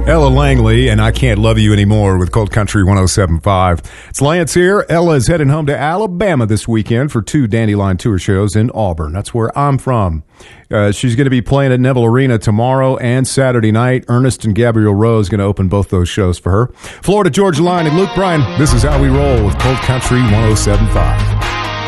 Ella Langley and I Can't Love You Anymore with Cold Country 107.5. It's Lance here. Ella is heading home to Alabama this weekend for 2 Dandelion Tour shows in Auburn. That's where I'm from. She's going to be playing at Neville Arena tomorrow and Saturday night. Ernest and Gabrielle Rose going to open both those shows for her. Florida Georgia Line and Luke Bryan. This is how we roll with Cold Country 107.5.